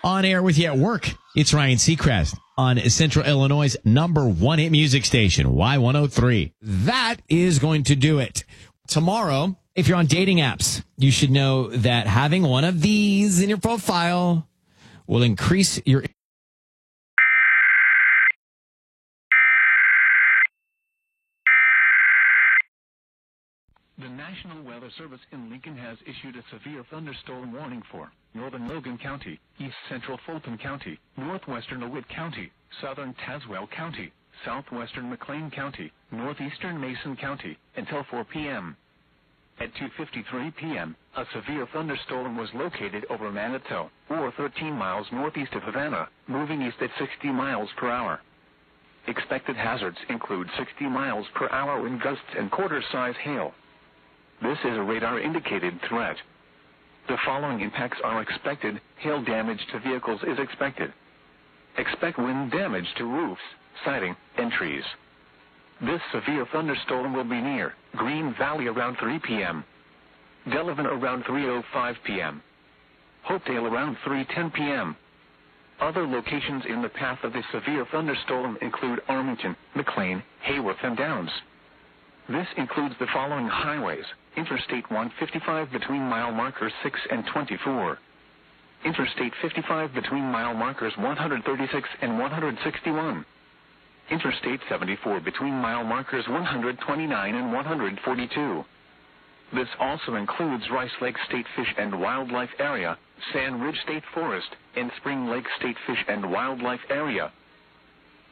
On air with you at work. It's Ryan Seacrest on Central Illinois' #1 hit music station, Y103. That is going to do it. Tomorrow, if you're on dating apps, you should know that having one of these in your profile will increase your... The National Weather Service in Lincoln has issued a severe thunderstorm warning for northern Logan County, east central Fulton County, northwestern DeWitt County, southern Tazewell County, southwestern McLean County, northeastern Mason County, until 4 p.m. At 2:53 p.m., a severe thunderstorm was located over Manitou, or 13 miles northeast of Havana, moving east at 60 miles per hour. Expected hazards include 60 miles per hour wind gusts and quarter-size hail. This is a radar-indicated threat. The following impacts are expected. Hail damage to vehicles is expected. Expect wind damage to roofs, siding, and trees. This severe thunderstorm will be near Green Valley around 3 p.m., Delavan around 3:05 p.m., Hopedale around 3:10 p.m. Other locations in the path of this severe thunderstorm include Arlington, McLean, Hayworth, and Downs. This includes the following highways: Interstate 155 between mile markers 6 and 24. Interstate 55 between mile markers 136 and 161. Interstate 74 between mile markers 129 and 142. This also includes Rice Lake State Fish and Wildlife Area, Sand Ridge State Forest, and Spring Lake State Fish and Wildlife Area.